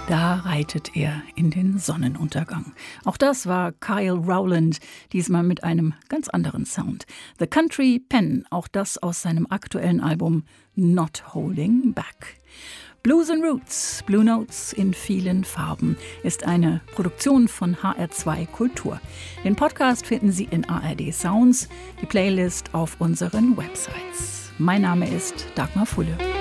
Da reitet er in den Sonnenuntergang. Auch das war Kyle Rowland, diesmal mit einem ganz anderen Sound. The Country Pen, auch das aus seinem aktuellen Album Not Holding Back. Blues and Roots, Blue Notes in vielen Farben, ist eine Produktion von HR2 Kultur. Den Podcast finden Sie in ARD Sounds, die Playlist auf unseren Websites. Mein Name ist Dagmar Fulle.